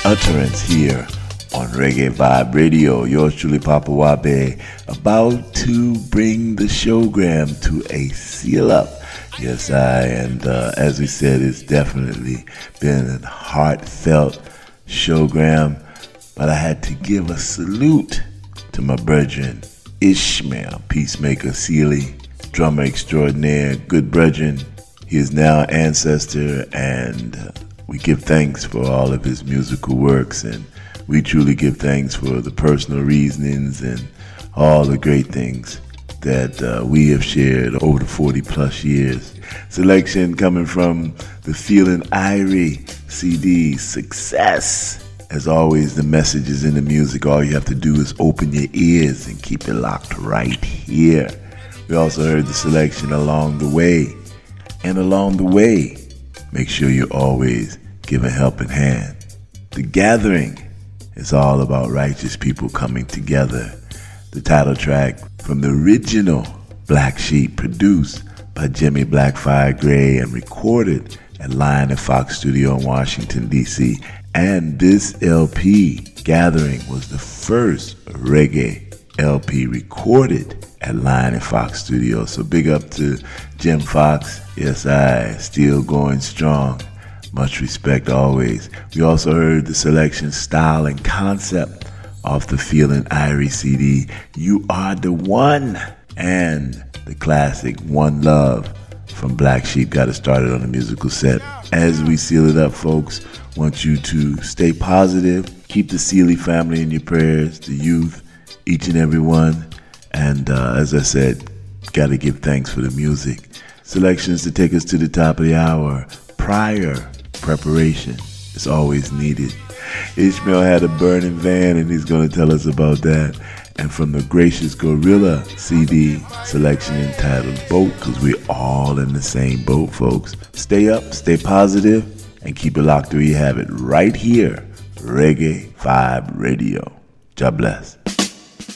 utterance here on Reggae Vibe Radio. Yours truly, Papa Wabe, about to bring the showgram to a seal up. Yes, as we said, it's definitely been a heartfelt showgram, but I had to give a salute to my brethren, Ishmael Peacemaker Sealy, drummer extraordinaire, good brethren. He is now ancestor, and we give thanks for all of his musical works, and we truly give thanks for the personal reasonings and all the great things that we have shared over the 40 plus years. Selection coming from the Feeling Irie CD, Success. As always, the message is in the music. All you have to do is open your ears and keep it locked right here. We also heard the selection Along the Way. And along the way, make sure you always give a helping hand. The Gathering is all about righteous people coming together. The title track from the original Black Sheep, produced by Jimmy Blackfire Gray and recorded at Lion and Fox Studio in Washington, D.C. And this LP, Gathering, was the first reggae LP recorded at Lion and Fox Studio. So big up to Jim Fox. Yes, still going strong. Much respect always. We also heard the selection Style and Concept off the Feeling Irie CD, You Are the One, and the classic One Love from Black Sheep got us started on the musical set. As we seal it up, folks, want you to stay positive, keep the Sealy family in your prayers, the youth, each and every one, and as I said, got to give thanks for the music. Selections to take us to the top of the hour. Prior preparation is always needed. Ishmael had a burning van, and he's going to tell us about that. And from the Gracious Gorilla CD, selection entitled Boat, because we're all in the same boat, folks. Stay up, stay positive, and keep it locked where you have it right here, Reggae Vibe Radio. God bless.